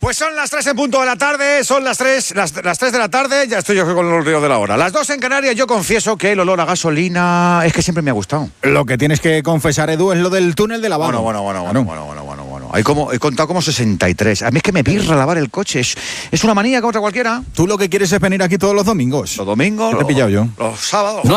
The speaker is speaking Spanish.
Pues son las 3 en punto de la tarde, son las 3 de la tarde, ya estoy yo con el río de la hora. Las 2 en Canarias. Yo confieso que el olor a gasolina es que siempre me ha gustado. Lo que tienes que confesar, Edu, es lo del túnel de lavado. Bueno. He contado como 63. A mí es que me pirra lavar el coche. Es una manía como otra cualquiera. Tú lo que quieres es venir aquí todos los domingos. Los domingos. ¿Qué te he pillado yo? Los sábados.